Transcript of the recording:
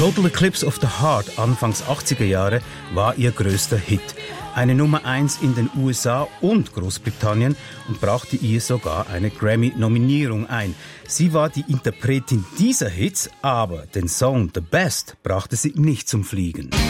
Total Eclipse of the Heart, Anfangs 80er Jahre, war ihr größter Hit. Eine Nummer 1 in den USA und Großbritannien und brachte ihr sogar eine Grammy-Nominierung ein. Sie war die Interpretin dieser Hits, aber den Song The Best brachte sie nicht zum Fliegen.